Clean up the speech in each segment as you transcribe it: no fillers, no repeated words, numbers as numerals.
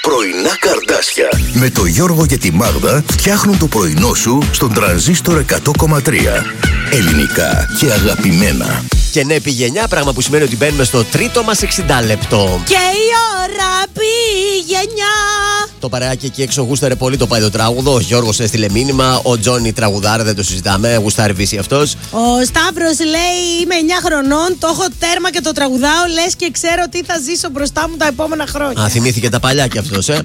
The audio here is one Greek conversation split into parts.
Πρωινά Καρδάσια με το Γιώργο και τη Μάγδα φτιάχνουν το πρωινό σου στον τρανζίστορ 100,3. Ελληνικά και αγαπημένα. Και ναι, πήγε 9, πράγμα που σημαίνει ότι μπαίνουμε στο τρίτο μας 60 λεπτό. Και η ώρα πήγε 9. Το παρεάκι εκεί έξω γούσταρε πολύ το πάει το τράγουδο. Ο Γιώργος έστειλε μήνυμα. Ο Τζόνι τραγουδάρα, δεν το συζητάμε. Γουστάρει βύση αυτός. Ο Σταύρος λέει: είμαι 9 χρονών, το έχω τέρμα και το τραγουδάω. Λες και ξέρω τι θα ζήσω μπροστά μου τα επόμενα χρόνια. Α, θυμήθηκε τα παλιά κι αυτός, Ναι.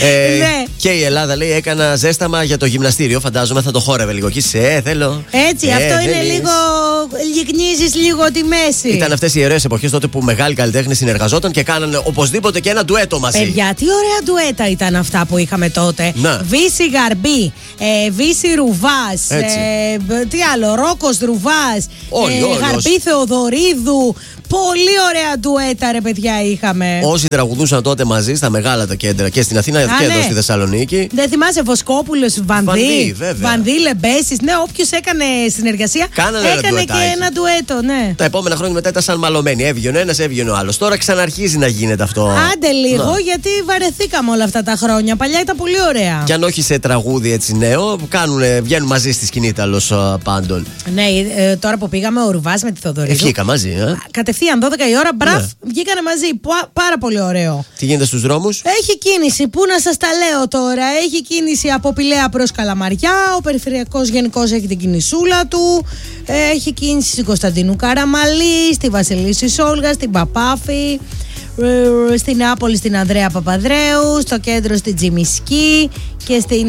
Και η Ελλάδα λέει: έκανα ζέσταμα για το γυμναστήριο. Φαντάζομαι θα το χόρευε λίγο εκεί. Θέλω. Έτσι, αυτό είναι λίγο. Λιγνίζεις λίγο τη μέση. Ήταν αυτές οι ιερές εποχές τότε που μεγάλοι καλλιτέχνες συνεργαζόταν και κάνανε οπωσδήποτε και ένα ντουέτο μαζί. Παιδιά, τι ωραία ντουέτα ήταν αυτά που είχαμε τότε. Βύση Γαρμπή, Βύση Ρουβάς, τι άλλο, Ρόκος Ρουβάς, Γαρμπή Θεοδωρίδου. Πολύ ωραία ντουέτα, ρε παιδιά, είχαμε. Όσοι τραγουδούσαν τότε μαζί στα μεγάλα τα κέντρα και στην Αθήνα και εδώ στη Θεσσαλονίκη. Δεν θυμάσαι Βοσκόπουλος, Βανδύ, Λεμπέσης. Ναι, όποιος έκανε συνεργασία έκανε και ένα ντουέτο, ναι. Τα επόμενα χρόνια μετά ήταν σαν μαλωμένοι. Έβγαινε ο ένας, έβγαινε ο άλλος. Τώρα ξαναρχίζει να γίνεται αυτό. Άντε λίγο, γιατί βαρεθήκαμε όλα αυτά τα χρόνια. Παλιά ήταν πολύ ωραία. Και αν όχι σε τραγούδι έτσι νέο, βγαίνουν μαζί στη σκηνή τέλος πάντων. Ναι, τώρα που πήγαμε ο Ρουβάς με τη Θοδωρίδου. Βγήκα μαζί, κατευθείαν 12 η ώρα, μπραφ, βγήκανε μαζί. Πάρα πολύ ωραίο. Τι γίνεται στους δρόμους? Έχει κίνηση, πού να σας τα λέω τώρα. Έχει κίνηση από Πηλαία προς Καλαμαριά. Ο Περιφερειακός γενικώς έχει την κινησούλα του. Έχει κίνηση στην Κωνσταντίνου Καραμαλή, στη Βασιλίσσης Όλγας, στην Παπάφη, στην Νεάπολη στην Ανδρέα Παπαδρέου, στο κέντρο στην Τζιμισκή και στην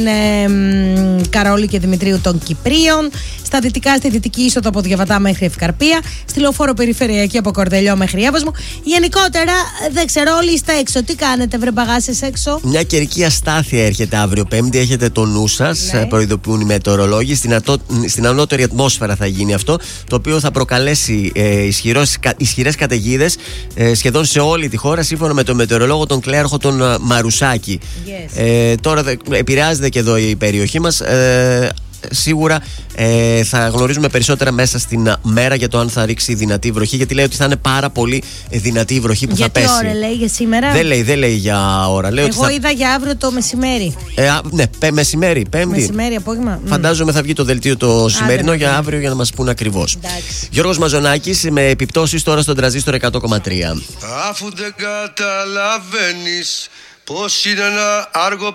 Καρόλη και Δημητρίου των Κυπρίων, στα δυτικά στη Δυτική Είσοδο από Διαβατά μέχρι Ευκαρπία, στη Λεωφόρο Περιφερειακή από Κορδελιό μέχρι Εύωσμο. Γενικότερα δεν ξέρω, όλοι είστε έξω. Τι κάνετε, βρε μπαγάσες έξω? Μια καιρική αστάθεια έρχεται αύριο Πέμπτη, έχετε το νου σας, προειδοποιούν οι μετεωρολόγοι. Στην ανώτερη ατμόσφαιρα θα γίνει αυτό, το οποίο θα προκαλέσει ισχυρές καταιγίδες σχεδόν σε όλη τη χώρα, σύμφωνα με τον μετεωρολόγο τον Κλέαρχο τον Μαρουσάκη. Τώρα επηρεάζεται και εδώ η περιοχή μας. Σίγουρα θα γνωρίζουμε περισσότερα μέσα στην μέρα για το αν θα ρίξει δυνατή βροχή, γιατί λέει ότι θα είναι πάρα πολύ δυνατή η βροχή που θα πέσει. Για τι ώρα λέει, για σήμερα? Δεν λέει για ώρα. Λέει εγώ είδα για αύριο το μεσημέρι. Ναι, μεσημέρι, Πέμπτη. Μεσημέρι, απόγευμα. Φαντάζομαι θα βγει το δελτίο το σημερινό για αύριο για να μας πούν ακριβώς. Γιώργος Μαζονάκης με επιπτώσεις τώρα στον τρανζίστορ 100,3. Αφού δεν καταλαβαίνεις πως είναι να άργο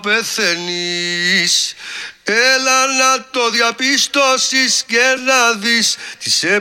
πεθαίνεις, έλα να το διαπιστώσεις και να δεις τις